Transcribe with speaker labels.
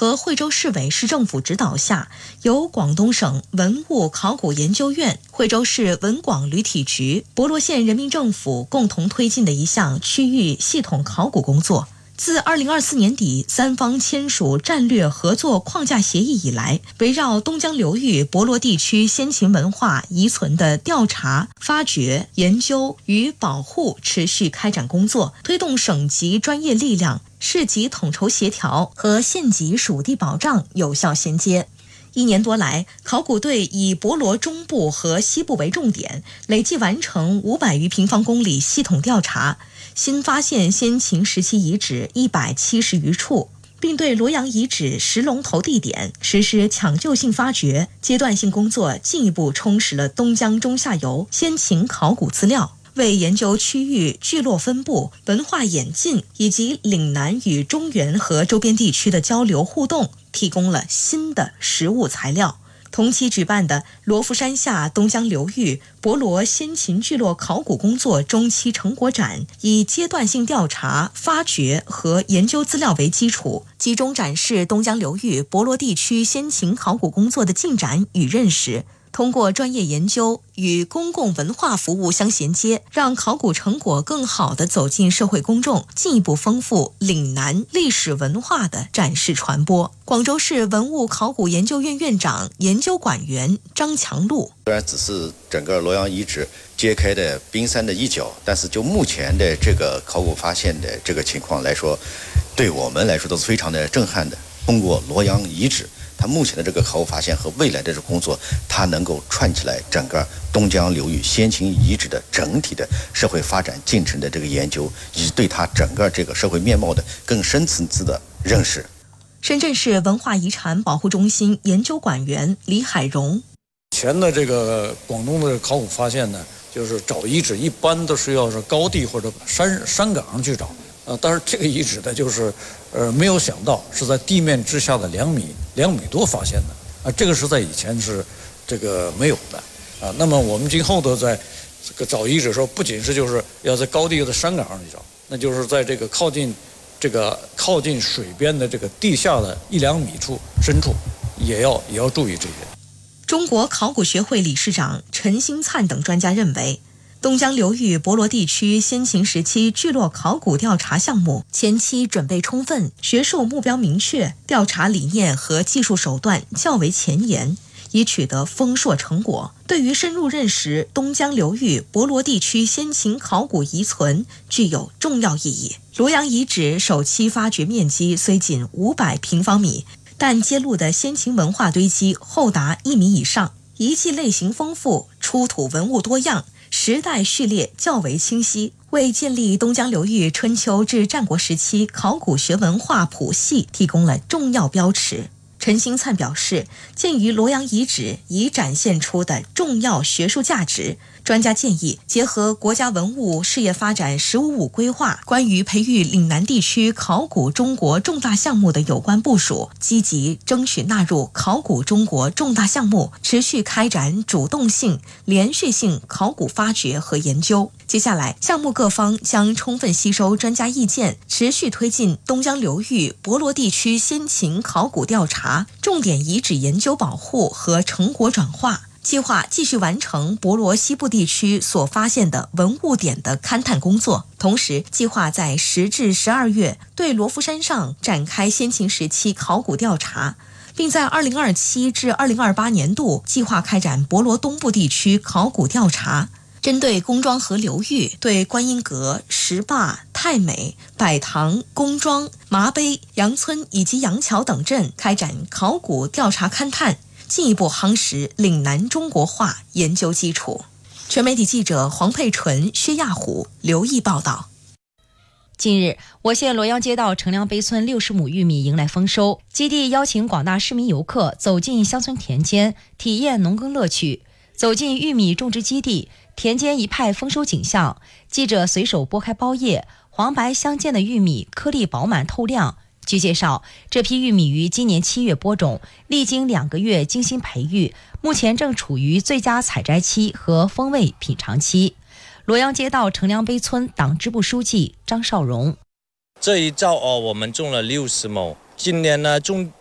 Speaker 1: 和惠州市委市政府指导下，由广东省文物考古研究院、惠州市文广旅体局、博罗县人民政府共同推进的一项区域系统考古工作。自2024年底三方签署战略合作框架协议以来，围绕东江流域博罗地区先秦文化遗存的调查、发掘、研究与保护持续开展工作，推动省级专业力量、市级统筹协调和县级属地保障有效衔接。1年多来，考古队以博罗中部和西部为重点，累计完成500余平方公里系统调查，新发现先秦时期遗址170余处，并对罗阳遗址10龙头地点实施抢救性发掘。阶段性工作进一步充实了东江中下游先秦考古资料，为研究区域聚落分布、文化演进以及岭南与中原和周边地区的交流互动提供了新的实物材料。同期举办的罗浮山下东江流域博罗先秦聚落考古工作中期成果展，以阶段性调查、发掘和研究资料为基础，集中展示东江流域博罗地区先秦考古工作的进展与认识。通过专业研究与公共文化服务相衔接，让考古成果更好地走进社会公众，进一步丰富岭南历史文化的展示传播。广州市文物考古研究院院长、研究馆员张强禄：
Speaker 2: 虽然只是整个罗阳遗址揭开的冰山的一角，但是就目前的这个考古发现的这个情况来说，对我们来说都是非常的震撼的。通过罗阳遗址它目前的这个考古发现和未来的这个工作，它能够串起来整个东江流域先秦遗址的整体的社会发展进程的这个研究，以及对它整个这个社会面貌的更深层次的认识。
Speaker 1: 深圳市文化遗产保护中心研究馆员李海荣：
Speaker 3: 前的这个广东的考古发现呢，就是找遗址一般都是要是高地或者山岗上去找，但是这个遗址呢，就是没有想到是在地面之下的2米多发现的，这个是在以前是这个没有的，那么我们今后的在这个找遗址的时候，不仅是就是要在高地的山岗上去找，那就是在这个靠近水边的这个地下的1-2米深处，也要注意这些。
Speaker 1: 中国考古学会理事长陈兴灿等专家认为，东江流域博罗地区先秦时期聚落考古调查项目前期准备充分，学术目标明确，调查理念和技术手段较为前沿，已取得丰硕成果，对于深入认识东江流域博罗地区先秦考古遗存具有重要意义。罗阳遗址首期发掘面积虽仅500平方米，但揭露的先秦文化堆积厚达1米以上，遗迹类型丰富，出土文物多样，时代序列较为清晰，为建立东江流域春秋至战国时期考古学文化谱系提供了重要标尺。陈兴灿表示，鉴于罗阳遗址已展现出的重要学术价值，专家建议结合国家文物事业发展“15+5”规划关于培育岭南地区考古中国重大项目的有关部署，积极争取纳入考古中国重大项目，持续开展主动性、连续性考古发掘和研究。接下来，项目各方将充分吸收专家意见，持续推进东江流域博罗地区先秦考古调查、重点遗址研究保护和成果转化。计划继续完成博罗西部地区所发现的文物点的勘探工作，同时计划在10至12月对罗浮山上展开先秦时期考古调查，并在2027至2028年度计划开展博罗东部地区考古调查。针对公庄河流域，对观音阁、石坝、太美、百塘、公庄、麻碑、杨村以及杨桥等镇开展考古调查勘探，进一步夯实岭南中国化研究基础。全媒体记者黄佩纯、薛亚虎、刘毅报道。
Speaker 4: 近日，我县罗阳街道乘凉碑村60亩玉米迎来丰收，基地邀请广大市民游客走进乡村田间，体验农耕乐趣。走进玉米种植基地，田间一派丰收景象。记者随手剥开包叶，黄白相间的玉米颗粒饱满透亮。据介绍，这批玉米于今年7月播种，历经2个月精心培育，目前正处于最佳采摘期和风味品尝期。罗阳街道乘凉碑村党支部书记张少荣：
Speaker 5: 这一造我们种了60亩，今年呢种